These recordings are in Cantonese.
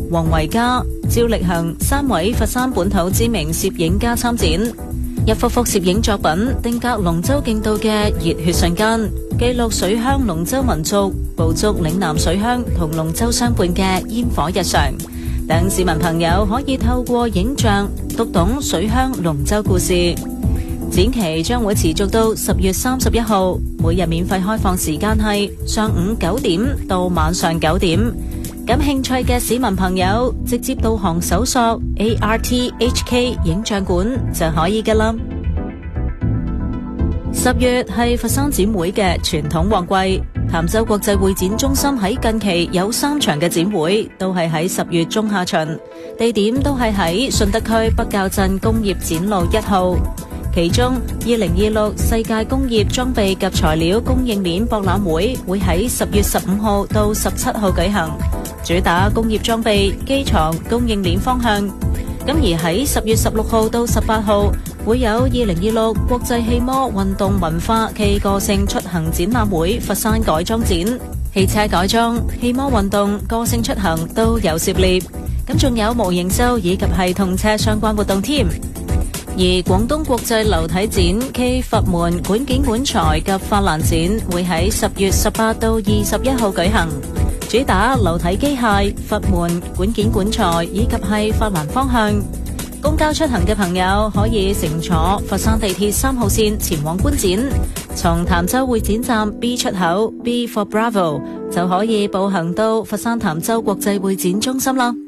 黃維嘉、趙力恒3位佛山本土知名攝影家參展，一幅幅攝影作品定格龍舟競渡嘅熱血瞬間，記錄水鄉龍舟民族捕捉嶺南水鄉同龍舟相伴嘅煙火日常，等市民朋友可以透過影像讀懂水鄉龍舟故事。展期將會持續到10月31號，每日免費開放時間係上午9點到晚上9點。感興趣嘅市民朋友，直接導航搜索 ARTHK 影像館就可以㗎啦。10月係佛山展會嘅傳統旺季，潭州國際會展中心喺近期有3場嘅展會，都係喺10月中下旬，地點都係喺順德區北滘鎮工業展路1號。其中2026世界工業裝備及材料供應鏈博覽會會喺10月15號到17號舉行，主打工業裝備、機床供應鏈方向。咁而喺10月16號到18號會有2026國際汽摩運動文化暨個性出行展覽會佛山改裝展，汽車改裝、汽摩運動、個性出行都有涉獵。咁仲有模型秀以及係同車相關活動添。而廣東國際流體展暨佛門管件管材及法蘭展會喺10月18到21號舉行，主打流體機械、佛門管件管材以及係法蘭方向。公交出行嘅朋友可以乘坐佛山地鐵3號線前往觀展，從潭州會展站 B 出口 B for Bravo 就可以步行到佛山潭州國際會展中心啦。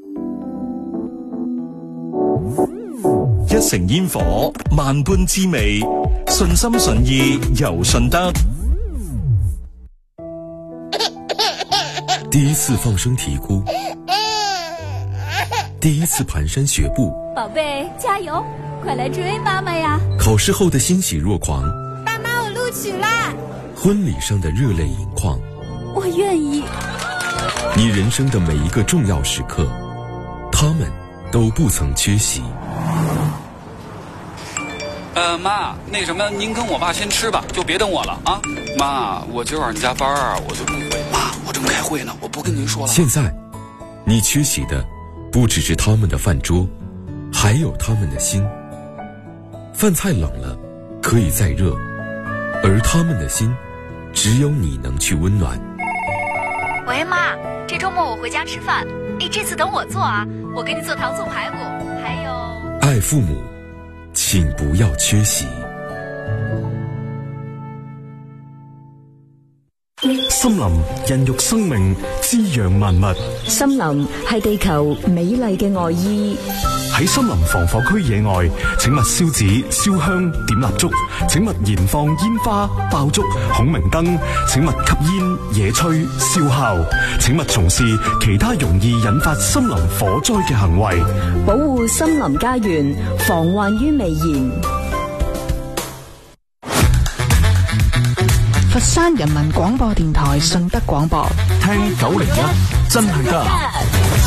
一城煙火，萬般滋味，順心順意由順德。 第一次放聲啼哭，第一次蹣跚學步， 寶貝加油，快來追媽媽呀！ 考試後的欣喜若狂， 爸媽我錄取啦！ 婚禮上的熱淚盈眶， 我願意。 你人生的每一個重要時刻，他們都不曾缺席。 媽，那什麼，您跟我爸先吃吧，就別等我了啊。媽，我今晚上加班啊，我就不回。媽，我正開會呢，我不跟您說了。 現在，你缺席的不只是他們的飯桌，還有他們的心。飯菜冷了，可以再熱，而他們的心，只有你能去溫暖。 喂，媽，這週末我回家吃飯，你這次等我做啊，我給你做糖醋排骨，還有…… 愛父母，請不要缺席。 森林孕育生命，滋養萬物。 森林係地球美麗嘅外衣。 喺森林防火區野外，請勿燒紙、燒香、點蠟燭，請勿燃放煙花、爆竹、孔明燈，請勿吸煙、野炊、燒烤，請勿從事其他容易引發森林火災嘅行為。 保護森林家園，防患於未然。 佛山人民廣播電台順德廣播， 聽901真係得。